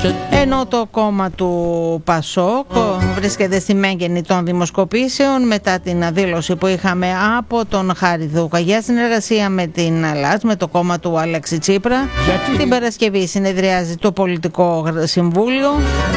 Ενώ το κόμμα του Πασόκ βρίσκεται στη μέγενη των δημοσκοπήσεων μετά την δήλωση που είχαμε από τον Χάρη Δούκα για συνεργασία με την ΛΑΤΣ, με το κόμμα του Αλέξη Τσίπρα. Την Παρασκευή συνεδριάζει το Πολιτικό Συμβούλιο.